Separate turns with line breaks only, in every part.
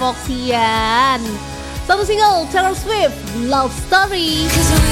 Foxian. Satu single Taylor Swift, Love Story.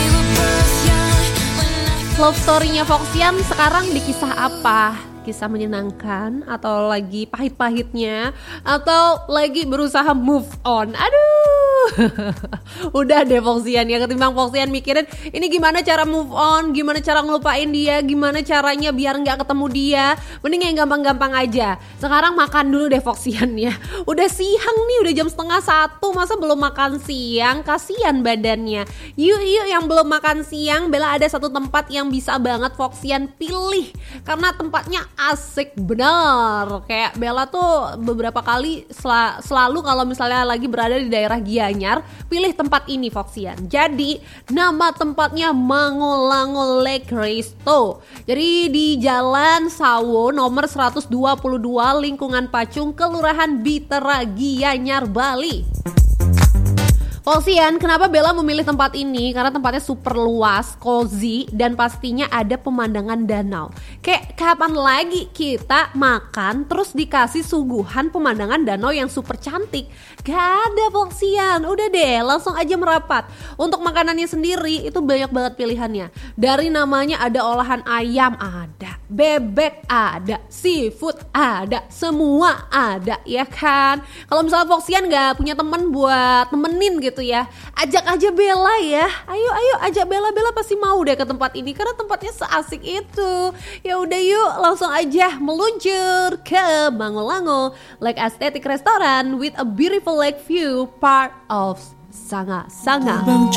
Love story-nya Foxian sekarang di kisah apa? Kisah menyenangkan atau lagi pahit-pahitnya atau lagi berusaha move on? Aduh. Udah deh Foxian ya, ketimbang Foxian mikirin ini gimana cara move on, gimana cara ngelupain dia, gimana caranya biar gak ketemu dia, mending yang gampang-gampang aja. Sekarang makan dulu deh Foxian ya. Udah siang nih, udah jam 12:30, masa belum makan siang? Kasian badannya. Yuk yang belum makan siang, Bella ada satu tempat yang bisa banget Foxian pilih karena tempatnya asik bener. Kayak Bella tuh beberapa kali selalu kalau misalnya lagi berada di daerah Gianyar, pilih tempat ini Foxian. Jadi nama tempatnya Mangolango Lake Resto. Jadi di Jalan Sawo nomor 122 Lingkungan Pacung, Kelurahan Bitera, Gianyar, Bali. Foxian, kenapa Bella memilih tempat ini? Karena tempatnya super luas, cozy, dan pastinya ada pemandangan danau. Kayak kapan lagi kita makan terus dikasih suguhan pemandangan danau yang super cantik? Gak ada Foxian, udah deh langsung aja merapat. Untuk makanannya sendiri itu banyak banget pilihannya. Dari namanya ada olahan ayam ada, bebek ada, seafood ada, semua ada ya kan. Kalau misalnya Foxian gak punya temen buat nemenin gitu ya, ajak aja Bella ya. Ayo ajak Bella pasti mau deh ke tempat ini karena tempatnya seasik itu. Ya udah yuk langsung aja meluncur ke Mangolango Lake Aesthetic Restaurant with a beautiful lake view, part of Sanga.